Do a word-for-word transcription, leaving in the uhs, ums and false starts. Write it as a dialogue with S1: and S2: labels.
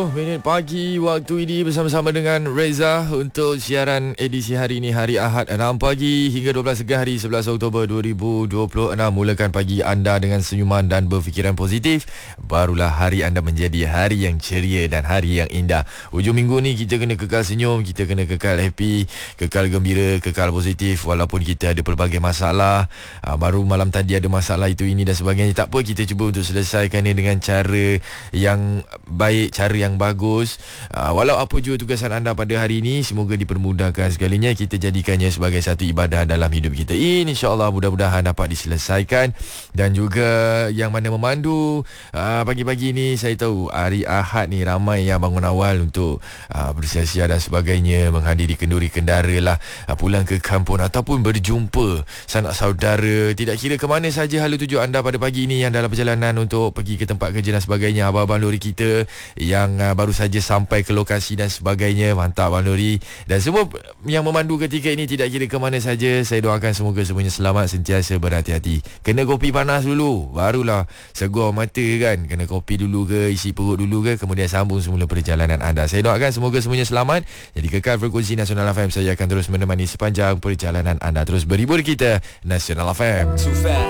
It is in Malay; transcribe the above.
S1: tujuh minit pagi waktu ini bersama-sama dengan Reza untuk siaran edisi hari ini, hari Ahad enam pagi hingga dua belas hari sebelas Oktober dua ribu dua puluh enam. Mulakan pagi anda dengan senyuman dan berfikiran positif, barulah hari anda menjadi hari yang ceria dan hari yang indah. Hujung minggu ni kita kena kekal senyum, kita kena kekal happy, kekal gembira, kekal positif walaupun kita ada pelbagai masalah. Aa, baru malam tadi ada masalah itu ini dan sebagainya. Tak apa, kita cuba untuk selesaikannya dengan cara yang baik, cara yang bagus. uh, Walau apa juga tugasan anda pada hari ini, semoga dipermudahkan sekalinya. Kita jadikannya sebagai satu ibadah dalam hidup kita. InsyaAllah mudah-mudahan dapat diselesaikan. Dan juga yang mana memandu uh, pagi-pagi ni, saya tahu hari Ahad ni ramai yang bangun awal untuk uh, bersiar-siar dan sebagainya, menghadiri kenduri kendara lah, uh, pulang ke kampung ataupun berjumpa sanak saudara. Tidak kira ke mana saja halu tuju anda pada pagi ini, yang dalam perjalanan untuk pergi ke tempat kerja dan sebagainya, abang-abang lori kita yang uh, baru saja sampai ke lokasi dan sebagainya, mantap Abang Nuri. Dan semua yang memandu ketika ini, tidak kira ke mana saja, saya doakan semoga semuanya selamat, sentiasa berhati-hati. Kena kopi panas dulu, barulah segar mata kan. Kena kopi dulu ke, isi perut dulu ke, kemudian sambung semula perjalanan anda. Saya doakan semoga semuanya selamat. Jadi kekal frekuensi Nasional F M, saya akan terus menemani sepanjang perjalanan anda. Terus berhibur kita, Nasional F M.